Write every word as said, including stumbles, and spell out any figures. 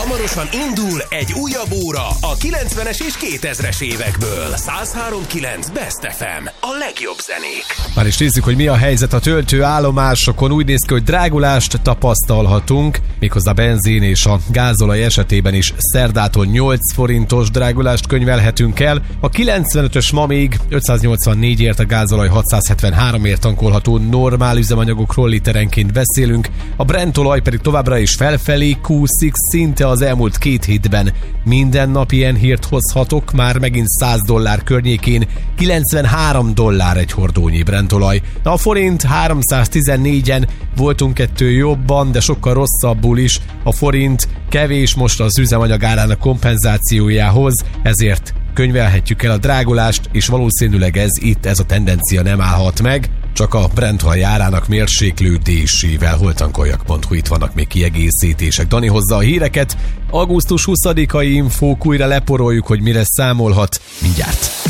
Hamarosan indul egy újabb óra a kilencvenes és kétezres évekből. száz három kilenc Best ef em, a legjobb zenék. Már is nézzük, hogy mi a helyzet a töltőállomásokon. Úgy néz ki, hogy drágulást tapasztalhatunk, méghozzá benzin és a gázolaj esetében is szerdától nyolc forintos drágulást könyvelhetünk el. A kilencvenötös ma még ötszáznyolcvannégyért, a gázolaj hatszázhetvenháromért tankolható normál üzemanyagokról literenként beszélünk. A Brent olaj pedig továbbra is felfelé kúszik, szinte az elmúlt két hétben minden nap ilyen hírt hozhatok, már megint száz dollár környékén, kilencvenhárom dollár egy hordónyi Brent olaj. A forint háromszáztizennégyen, voltunk kettő jobban, de sokkal rosszabbul is. A forint kevés most az üzemanyag árának kompenzációjához, ezért könyvelhetjük el a drágulást, és valószínűleg ez itt, ez a tendencia nem állhat meg, csak a Brent olaj árának mérséklődésével. Holtankoljak pont hu, itt vannak még kiegészítések. Dani hozza a híreket, augusztus huszadikai infók, újra leporoljuk, hogy mire számolhat mindjárt.